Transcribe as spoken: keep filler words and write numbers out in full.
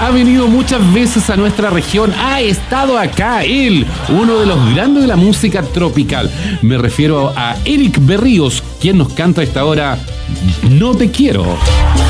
ha venido muchas veces a nuestra región, ha estado acá, él, uno de los grandes de la música tropical. Me refiero a Eric Berríos, quien nos canta a esta hora No Te Quiero.